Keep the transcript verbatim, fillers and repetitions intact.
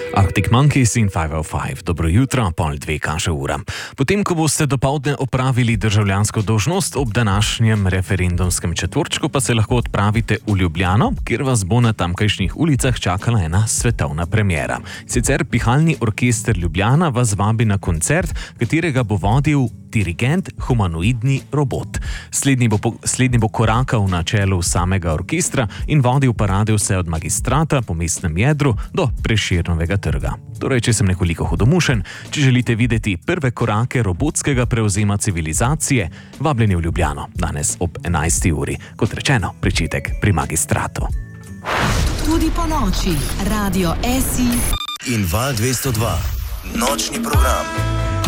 Arctic Monkeys in petsto pet. Dobro jutro, pol dve kaže ura. Potem, ko boste dopoldne opravili državljansko dolžnost ob današnjem referendumskem četvorčku, pa se lahko odpravite v Ljubljano, kjer vas bo na tamkajšnjih ulicah čakala ena svetovna premiera. Sicer Pihalni orkester Ljubljana vas vabi na koncert, katerega bo vodil dirigent, humanoidni robot. Slednji bo, slednji bo korakal na čelu samega orkestra in vodil parade vse od Magistrata po mestnem jedru do Prešernovega trga. Torej, če sem nekoliko hudomušen, če želite videti prve korake robotskega prevzema civilizacije, vabljeni v Ljubljano, danes ob enajsti uri. Kot rečeno, pričetek pri Magistratu. Tudi po noči, Radio S I in Val dvesto dva, nočni program.